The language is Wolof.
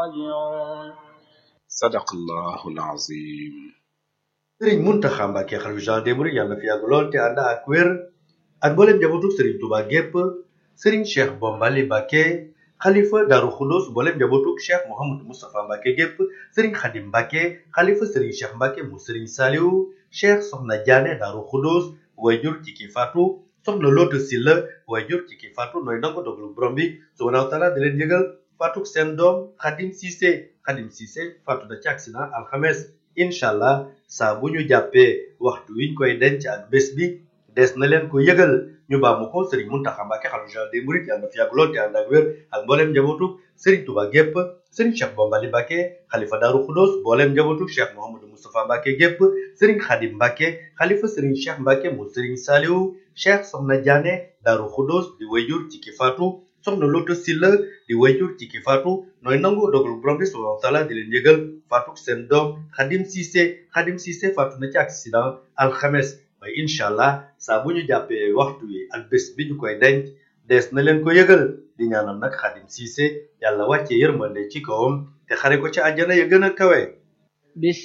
راجعون صدق الله العظيم. Serigne Mountakha Mbacké xalifa général des mourides yàlla na fi yàgg lool te ànd ak wér ak mboolem njabootu Serigne Touba gépp Serigne Cheikh Bombali Mbacké xalifa Darou Khoudoss mboolem njabootu Cheikh Mouhamadou Moustapha Mbacké gépp Serigne Khadim Mbacké xalifa Serigne Cheikh Mbacké mu Serigne Saliou Cheikh Soxna Diané Darou Khoudoss wayjur ci ki faatu Soxna Loto Silla wayjur ci ki faatu nooy nangu dogalu borom bi subhanahu wa taala di leen yëgal faatuk seen doom Khadim Cissé faatu na ci accident alxames inshallah saa bu ñu jàppee waxtu wiñ koy denc ak bés bi des na leen ko yëgal ñu baamu ko Serigne Mountakha Mbacké xalifa général des mourides yàlla na fi yàgg lool te ànd ak wér ak mboolem njabootu Serigne Touba gépp Serigne Cheikh Bombali Mbacké xalifa Darou Khoudoss mboolem njabootu Cheikh Mouhamadou Moustapha Mbacké gépp Serigne Khadim Mbacké xalifa Serigne Cheikh Mbacké mu Serigne Saliou Cheikh Soxna Diané Darou Khoudoss di wayjur ci ki faatu Soxna Loto Silla di wayjur ci ki faatu nooy nangu dogalu borom bi subhanahu wa taala di leen yëgal faatuk seen doom Khadim Cissé faatu na ci accident alxames waaye inshallah saa bu ñu jàppee waxtu wi ak bés bi ñu koy denc des na leen ko yëgal di ñaanal nag Khadim Cissé yàlla wàcce yërmande ci kawam te xare ko ci àjjana ya gën a kawe